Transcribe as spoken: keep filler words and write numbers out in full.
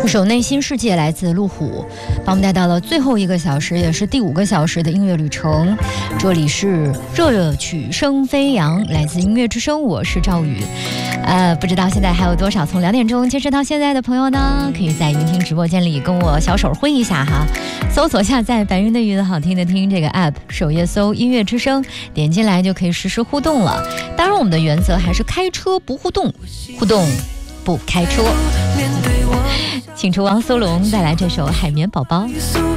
首内心世界来自路虎，把我们带到了最后一个小时，也是第五个小时的音乐旅程。这里是热热曲声飞扬，来自音乐之声，我是赵宇。呃，不知道现在还有多少从两点钟坚持到现在的朋友呢？可以在云听直播间里跟我小手挥一下哈，搜索下载白云的云好听的听这个 app， 首页搜音乐之声，点进来就可以实时互动了。当然，我们的原则还是开车不互动，互动不开车。请出王苏泷带来这首《海绵宝宝》。